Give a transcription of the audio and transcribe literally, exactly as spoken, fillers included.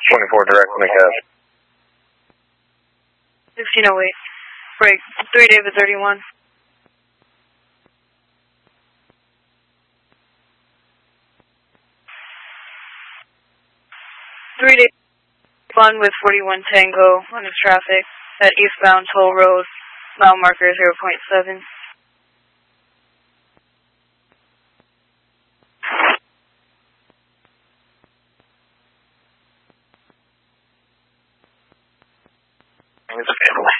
twenty-four direct, make a sixteen oh eight. Break. three David thirty-one. three David one with forty-one Tango on his traffic at eastbound Toll Road, mile marker zero point seven. It's a family.